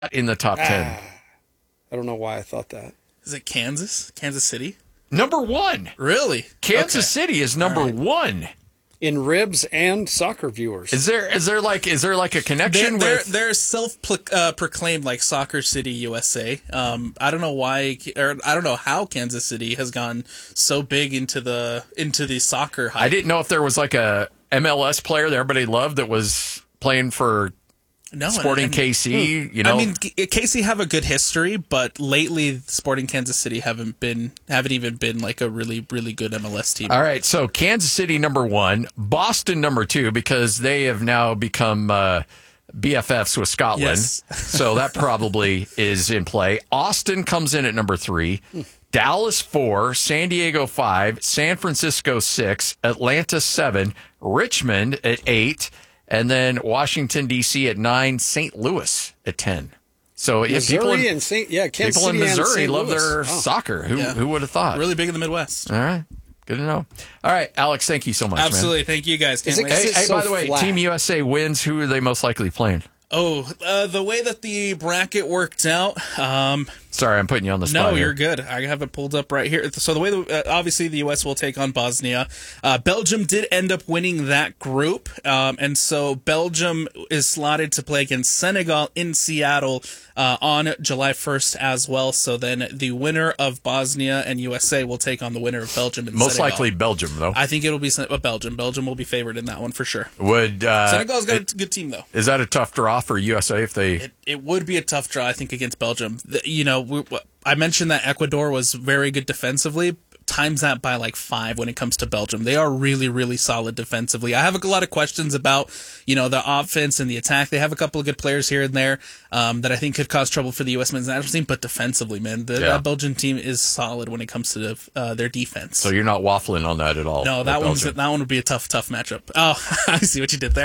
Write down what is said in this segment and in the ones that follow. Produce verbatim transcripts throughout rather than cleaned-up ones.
in the top ten. Ah, I don't know why I thought that. Is it Kansas? Kansas City? Number one. Really? Kansas Okay. City is number right. one. In ribs and soccer viewers. Is there is there like is there like a connection They're, with? they're, they're self-proclaimed like Soccer City U S A. Um, I don't know why, or I don't know how Kansas City has gone so big into the into the soccer hype. I didn't know if there was like a M L S player that everybody loved that was playing for no, Sporting and, K C. You know, I mean, K- K C have a good history, but lately Sporting Kansas City haven't been haven't even been like a really really good M L S team. all right. So Kansas City number one, Boston number two because they have now become uh, B F Fs with Scotland. Yes. So that probably is in play. Austin comes in at number three. Dallas four, San Diego five, San Francisco six, Atlanta seven, Richmond at eight, and then Washington D C at nine, Saint Louis at ten. So yeah, Missouri people in, and Saint yeah, Kansas people in City and Missouri Saint love Louis. their Oh. soccer. Who Yeah. who would have thought? Really big in the Midwest. All right, good to know. All right, Alex, thank you so much. Absolutely, Man. thank you guys. Can't Is it- wait. Hey, It's hey so by the way, flat. Team U S A wins. Who are they most likely playing? Oh, uh, the way that the bracket worked out. Um, Sorry, I'm putting you on the No, spot. you're here. good. I have it pulled up right here. So the way, the, uh, obviously, the U S will take on Bosnia. Uh, Belgium did end up winning that group, um, and so Belgium is slotted to play against Senegal in Seattle uh, on July first as well. So then the winner of Bosnia and U S A will take on the winner of Belgium and Most Senegal. likely Belgium, though. I think it'll be Sen- uh, Belgium. Belgium will be favored in that one for sure. Would uh, Senegal's got it- a good team, though. is that a tough draw for U S A if they? It, it would be a tough draw, I think, against Belgium. The, you know, we, I mentioned that Ecuador was very good defensively. Times that by like five when it comes to Belgium. They are really, really solid defensively. I have a lot of questions about, you know, the offense and the attack. They have a couple of good players here and there um, that I think could cause trouble for the U S men's national team, but defensively, man, the, Yeah. that Belgian team is solid when it comes to uh, their defense. So you're not waffling on that at all. no, with that one's Belgium. that one would be a tough, tough matchup. Oh, I see what you did there.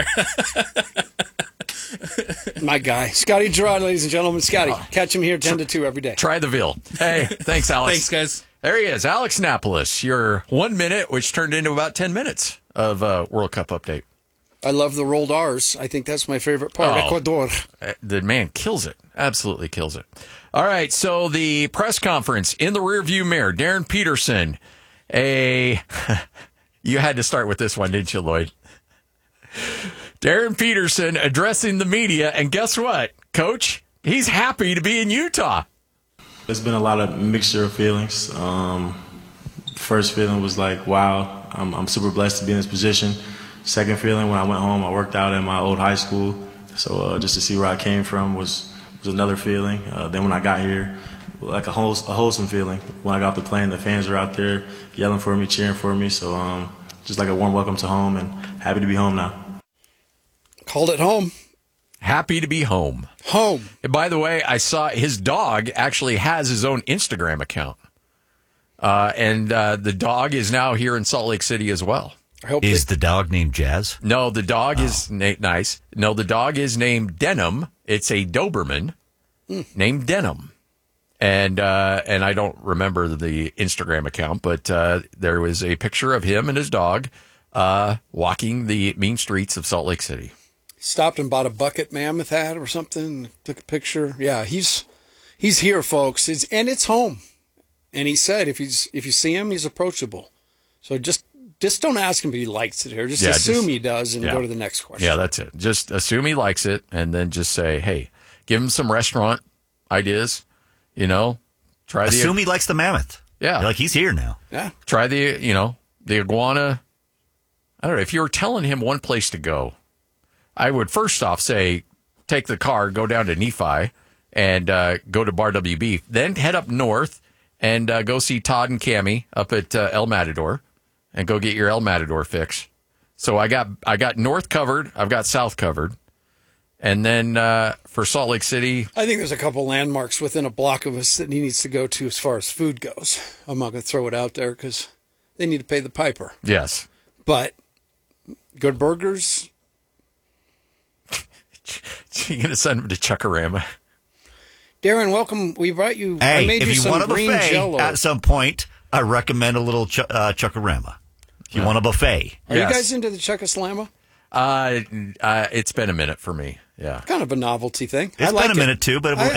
My guy. Scotty Gerard, ladies and gentlemen. Scotty, catch him here ten to two every day. Try the veal. Hey, thanks, Alex. Thanks, guys. There he is, Alex Napolis. Your one minute, which turned into about ten minutes of uh, World Cup update. I love the rolled R's. I think that's my favorite part. Oh. Ecuador. Uh, The man kills it. Absolutely kills it. All right, so the press conference in the rearview mirror. Darren Peterson, a you had to start with this one, didn't you, Lloyd? Darren Peterson addressing the media, and guess what, Coach? He's happy to be in Utah. There's been a lot of mixture of feelings. Um, first feeling was like, wow, I'm, I'm super blessed to be in this position. Second feeling, when I went home, I worked out at my old high school. So uh, just to see where I came from was, was another feeling. Uh, then when I got here, like a, whole, a wholesome feeling. When I got off the plane, the fans were out there yelling for me, cheering for me. So um, just like a warm welcome to home, and happy to be home now. Called it home. Happy to be home. Home. And by the way, I saw his dog actually has his own Instagram account. Uh, and uh, the dog is now here in Salt Lake City as well. I hope Is they- the dog named Jazz? No, the dog is na- nice. No, the dog is named Denim. It's a Doberman named Denim. And uh, and I don't remember the Instagram account, but uh, there was a picture of him and his dog uh, walking the mean streets of Salt Lake City. stopped and bought a bucket mammoth hat or something. Took a picture. Yeah, he's he's here, folks. It's, and it's home. And he said if he's if you see him, he's approachable. So just just don't ask him if he likes it here. Just Yeah, assume just- he does and yeah. go to the next question. Yeah, that's it. Just assume he likes it, and then just say, "Hey, give him some restaurant ideas." You know, try the Assume he likes the mammoth. yeah, Like he's here now. Yeah. try the you know the iguana. I don't know if you were telling him one place to go. I would first off say, take the car, go down to Nephi, and uh, go to Bar W B. Then head up north and uh, go see Todd and Cammie up at uh, El Matador, and go get your El Matador fix. So I got I got north covered. I've got south covered. And then uh, for Salt Lake City, I think there's a couple landmarks within a block of us that he needs to go to as far as food goes. I'm not going to throw it out there because they need to pay the piper. yes. But good burgers. You're going to send him to Chuckarama. Darren, welcome. We brought you. I Hey, made if you you some want a green buffet jello. at some point, I recommend a little ch- uh, chuckarama. If you want a buffet. Are Yes. you guys into the Czechoslovakia? Uh, uh, it's been a minute for me. Yeah. Kind of a novelty thing. It's I like been a it. minute too, but I-